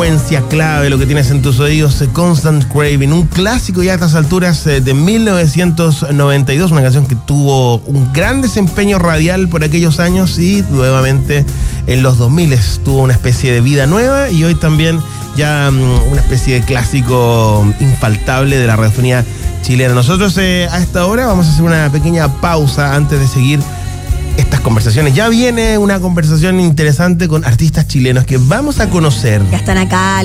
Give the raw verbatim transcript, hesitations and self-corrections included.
Frecuencia clave, lo que tienes en tus oídos, Constant Craving, un clásico ya a estas alturas de mil novecientos noventa y dos, una canción que tuvo un gran desempeño radial por aquellos años y nuevamente en los dos mil tuvo una especie de vida nueva y hoy también ya um, una especie de clásico infaltable de la radiofonía chilena. Nosotros eh, a esta hora vamos a hacer una pequeña pausa antes de seguir estas conversaciones. Ya viene una conversación interesante con artistas chilenos que vamos a conocer. Ya están acá.